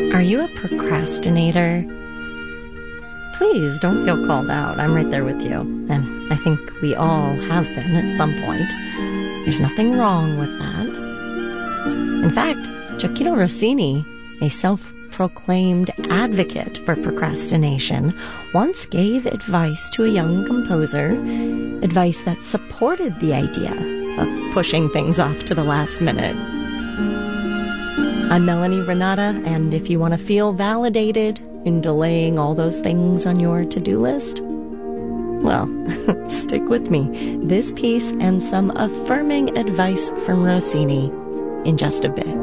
Are you a procrastinator? Please don't feel called out. I'm right there with you. And I think we all have been at some point. There's nothing wrong with that. In fact, Gioachino Rossini, a self-proclaimed advocate for procrastination, once gave advice to a young composer, advice that supported the idea of pushing things off to the last minute. I'm Melanie Renata, and if you want to feel validated in delaying all those things on your to-do list, well, stick with me. This piece and some affirming advice from Rossini in just a bit.